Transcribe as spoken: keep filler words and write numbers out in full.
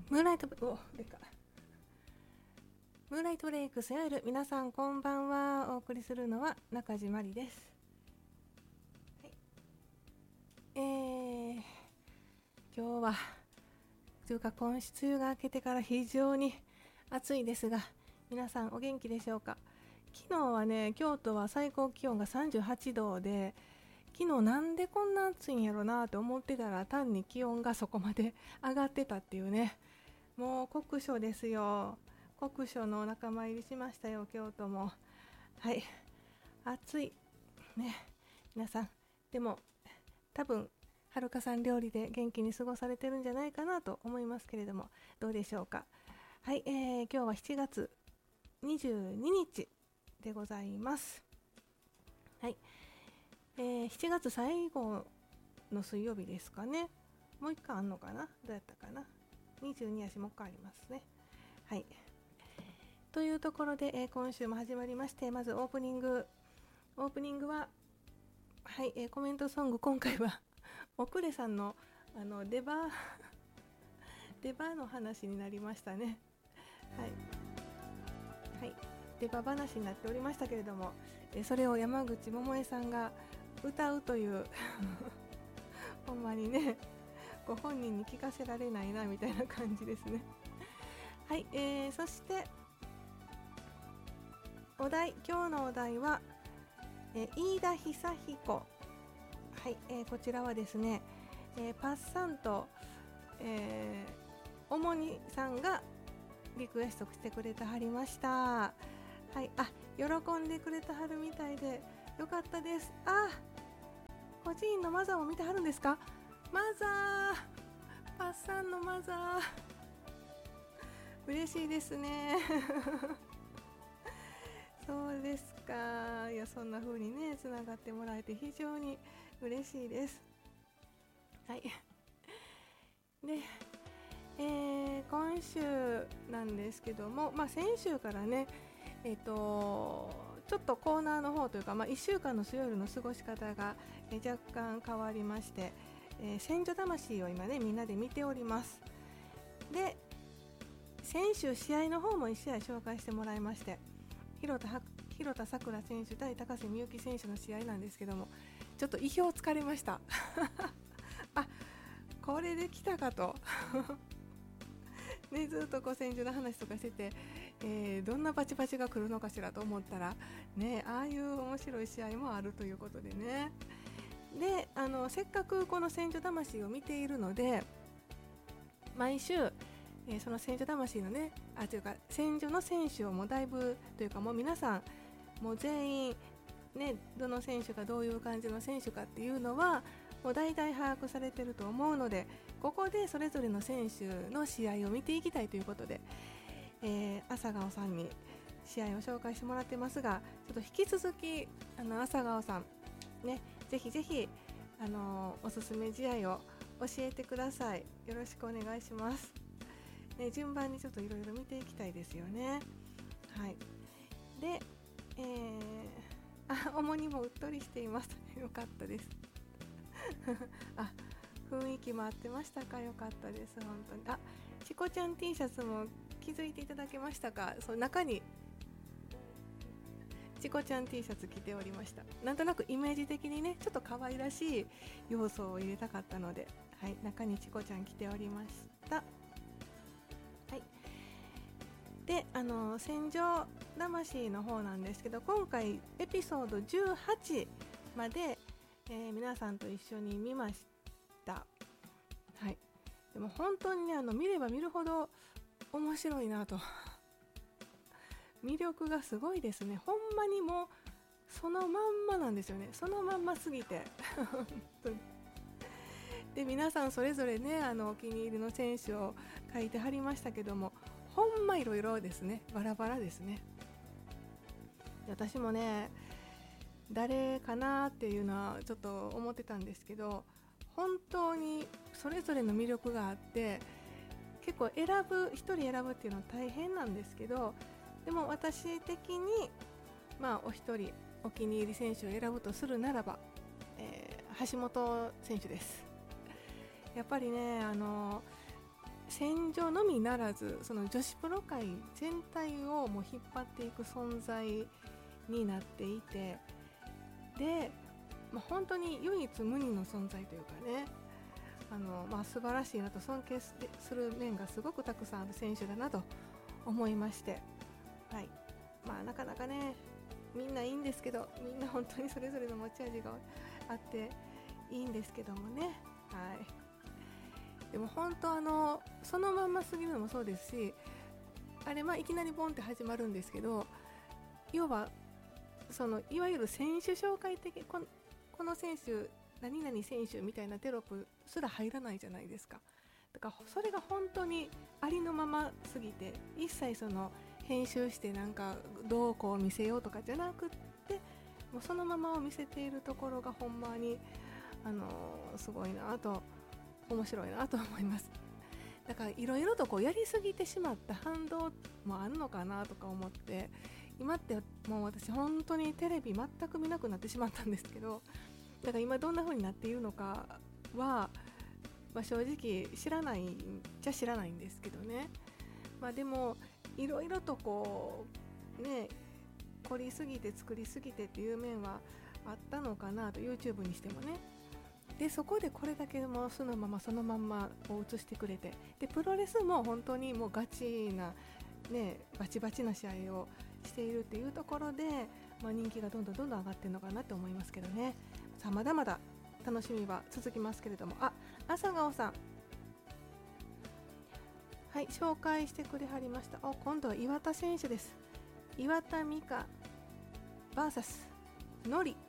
ムーンライトおでかムーンライトブレイクスやる皆さんこんばんは。お送りするのは中地まりです。はい、えー、今日はというか今週梅雨が明けてから非常に暑いですが、皆さんお元気でしょうか。昨日はね、京都は最高気温がさんじゅうはちどで、昨日なんでこんな暑いんやろなと思ってたら、単に気温がそこまで上がってたっていうね。もう酷暑ですよ。酷暑の仲間入りしましたよ、京都も。はい、暑いね。皆さんでも多分はるかさん料理で元気に過ごされてるんじゃないかなと思いますけれども、どうでしょうか。はい、えー、今日はしちがつにじゅうににちでございます。はい、えー、しちがつ最後の水曜日ですかね。もう一回あんのかな、どうやったかな。にじゅうにやしもう一回ありますね。はい、というところで、えー、今週も始まりまして、まずオープニングオープニングははい、えー、コメントソング、今回はおくれさんのあの出番出番の話になりましたね。はい、はい、出番話になっておりましたけれども、えー、それを山口百恵さんが歌うというほんまにね、ご本人に聞かせられないなみたいな感じですね。はい、えー、そしてお題、今日のお題は、えー、飯田久彦、はい、えー、こちらはですね、えー、パッサンと、えー、おもにさんがリクエストしてくれてはりました。はい、あ、喜んでくれてはるみたいでよかったです。あ、個人のマザーも見てはるんですか。マザー、パッサンのマザー嬉しいですねそうですか。いや、そんな風にねつながってもらえて非常に嬉しいです。はいで、えー、今週なんですけども、まあ、先週からね、えーと、ちょっとコーナーの方というか、まあ、いっしゅうかんの水曜日の過ごし方が、えー、若干変わりまして、えー、戦場魂を今ねみんなで見ております。で、先週試合の方もいち試合紹介してもらいまして、広田広田さくら選手対高瀬美幸選手の試合なんですけども、ちょっと意表つかれましたあ、これで来たかとね、ずっとこう戦場の話とかしてて、えー、どんなバチバチが来るのかしらと思ったらね、ああいう面白い試合もあるということでね。で、あのせっかくこの戦場魂を見ているので、毎週、えー、その戦場魂のね、あ、というか戦場の選手をもうだいぶというか、もう皆さんもう全員ね、どの選手がどういう感じの選手かっていうのはもう大体把握されてると思うので、ここでそれぞれの選手の試合を見ていきたいということで、えー、朝顔さんに試合を紹介してもらってますが、ちょっと引き続きあの朝顔さんね、ぜひぜひあのおすすめ試合を教えてください。よろしくお願いします、ね、順番にちょっといろいろ見ていきたいですよね。はい、で、えー、あ、重にもうっとりしていますよかったですあ、雰囲気も合ってましたか。よかったです、本当に。あ、チコちゃん T シャツも気づいていただけましたか。その中にチコちゃん T シャツ着ておりました。なんとなくイメージ的にね、ちょっと可愛らしい要素を入れたかったので、はい、中にチコちゃん着ておりました。はい、で、あの戦場魂の方なんですけど、今回エピソードじゅうはちまで、えー、皆さんと一緒に見ました。はい、でも本当にね、あの見れば見るほど面白いなと魅力がすごいですね。ほんまにもうそのまんまなんですよね。そのまんますぎて本当に。で、皆さんそれぞれね、あのお気に入りの選手を書いてはりましたけども、ほんまいろいろですね、バラバラですね。私もね、誰かなっていうのはちょっと思ってたんですけど、本当にそれぞれの魅力があって、結構選ぶ一人選ぶっていうのは大変なんですけど、でも私的に、まあ、お一人お気に入り選手を選ぶとするならば、えー、橋本選手です。やっぱりね、あの戦場のみならずその女子プロ界全体をもう引っ張っていく存在になっていて、で、まあ、本当に唯一無二の存在というかね、あの、まあ、素晴らしいなと尊敬する面がすごくたくさんある選手だなと思いまして、はい、まあなかなかねみんないいんですけど、みんな本当にそれぞれの持ち味があっていいんですけどもね、はい、でも本当あのそのまんますぎるのもそうですし、あれまあいきなりボンって始まるんですけど、要はそのいわゆる選手紹介的、この、この選手何々選手みたいなテロップすら入らないじゃないですか。だからそれが本当にありのまますぎて、一切その編集してなんかどうこう見せようとかじゃなくって、もうそのままを見せているところがほんまにあのー、すごいなと、面白いなと思います。だからいろいろとこうやりすぎてしまった反動もあるのかなとか思って、今ってもう私本当にテレビ全く見なくなってしまったんですけど、だから今どんな風になっているのかは、まあ、正直知らないじゃ知らないんですけどね、まあ、でもいろいろとこうね凝りすぎて作りすぎてっていう面はあったのかなと、 YouTube にしてもね。でそこでこれだけもうそのままそのまんまを映してくれて、でプロレスも本当にもうガチなねバチバチな試合をしているっていうところで、まあ、人気がどんどんどんどん上がってるのかなと思いますけどね。さあまだまだ楽しみは続きますけれども、あ、朝顔さん、はい、紹介してくれはりました。あ、今度は岩田選手です。岩田美香 ブイエス のり